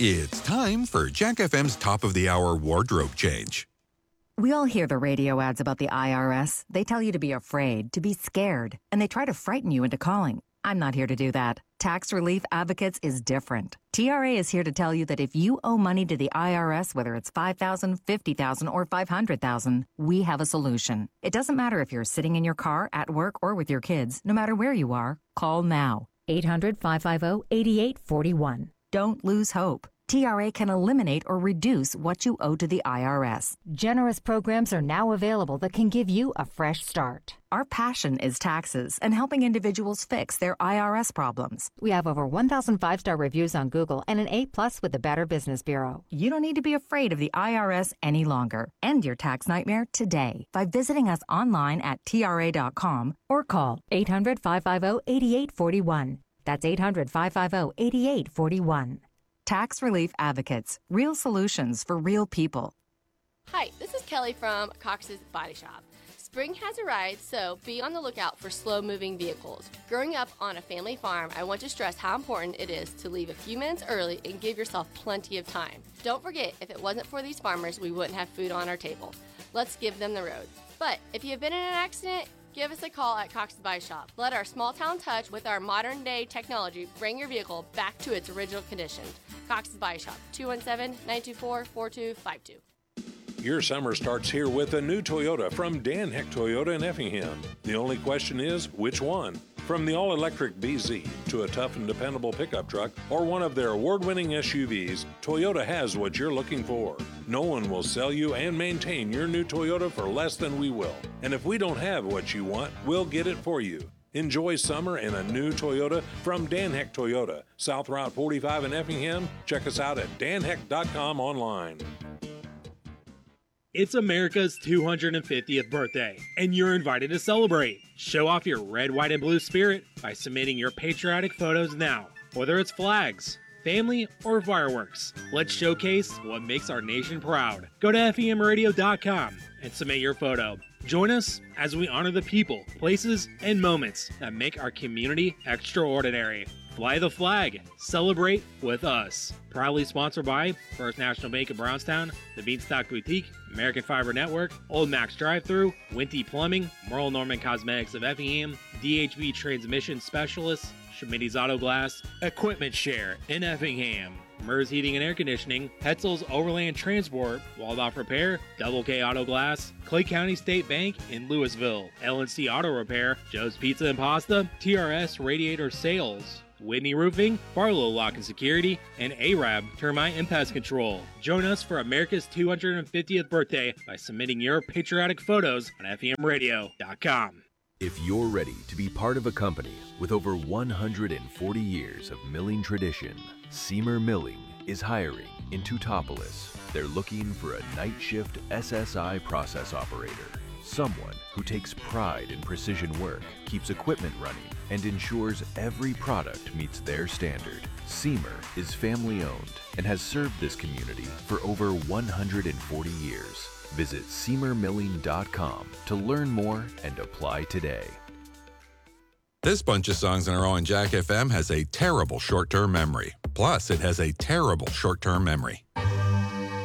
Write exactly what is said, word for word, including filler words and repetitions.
It's time for Jack F M's Top of the Hour Wardrobe Change. We all hear the radio ads about the I R S. They tell you to be afraid, to be scared, and they try to frighten you into calling. I'm not here to do that. Tax Relief Advocates is different. T R A is here to tell you that if you owe money to the I R S, whether it's five thousand dollars, fifty thousand dollars, or five hundred thousand dollars, we have a solution. It doesn't matter if you're sitting in your car, at work, or with your kids. No matter where you are, call now. eight hundred, five five zero, eight eight four one. Don't lose hope. T R A can eliminate or reduce what you owe to the I R S. Generous programs are now available that can give you a fresh start. Our passion is taxes and helping individuals fix their I R S problems. We have over one thousand five-star reviews on Google and an A plus with the Better Business Bureau. You don't need to be afraid of the I R S any longer. End your tax nightmare today by visiting us online at T R A dot com or call eight hundred, five five zero, eight eight four one. That's eight hundred, five five zero, eight eight four one. Tax Relief Advocates. Real solutions for real people. Hi, this is Kelly from Cox's Body Shop. Spring has arrived, so be on the lookout for slow-moving vehicles. Growing up on a family farm, I want to stress how important it is to leave a few minutes early and give yourself plenty of time. Don't forget, if it wasn't for these farmers, we wouldn't have food on our table. Let's give them the road. But if you have been in an accident, give us a call at Cox's Body Shop. Let our small town touch with our modern day technology bring your vehicle back to its original condition. Cox's Body Shop, two one seven, nine two four, four two five two. Your summer starts here with a new Toyota from Dan Heck Toyota in Effingham. The only question is, which one? From the all-electric B Z to a tough and dependable pickup truck or one of their award-winning S U Vs, Toyota has what you're looking for. No one will sell you and maintain your new Toyota for less than we will. And if we don't have what you want, we'll get it for you. Enjoy summer in a new Toyota from Dan Heck Toyota, South Route forty-five in Effingham. Check us out at dan heck dot com online. It's America's two hundred fiftieth birthday, and you're invited to celebrate. Show off your red, white, and blue spirit by submitting your patriotic photos now. Whether it's flags, family, or fireworks, let's showcase what makes our nation proud. Go to F E M radio dot com and submit your photo. Join us as we honor the people, places, and moments that make our community extraordinary. Fly the flag. Celebrate with us. Proudly sponsored by First National Bank of Brownstown, the Beanstalk Boutique, American Fiber Network, Old Max Drive-Thru, Winty Plumbing, Merle Norman Cosmetics of Effingham, D H B Transmission Specialists, Schmitty's Auto Glass, Equipment Share in Effingham, Mers Heating and Air Conditioning, Hetzel's Overland Transport, Waldorf Repair, Double K Auto Glass, Clay County State Bank in Louisville, L and C Auto Repair, Joe's Pizza and Pasta, T R S Radiator Sales, Whitney Roofing, Barlow Lock and Security, and A R A B Termite and Pest Control. Join us for America's two hundred fiftieth birthday by submitting your patriotic photos on F E M radio dot com. If you're ready to be part of a company with over one hundred forty years of milling tradition, Seymour Milling is hiring in Teutopolis. They're looking for a night shift S S I process operator, someone who takes pride in precision work, keeps equipment running, and ensures every product meets their standard. Seymour is family owned and has served this community for over one hundred forty years. Visit Seymour Milling dot com to learn more and apply today. This bunch of songs in a row on Jack F M has a terrible short-term memory. Plus, it has a terrible short-term memory.